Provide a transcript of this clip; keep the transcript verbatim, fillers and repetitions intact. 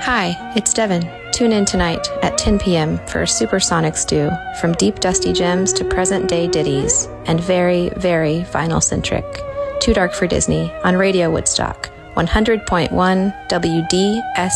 Hi, it's Devin. Tune in tonight at ten p.m. for a supersonic stew from deep dusty gems to present-day ditties and very, very vinyl-centric. Too Dark for Disney on Radio Woodstock, one hundred point one W D S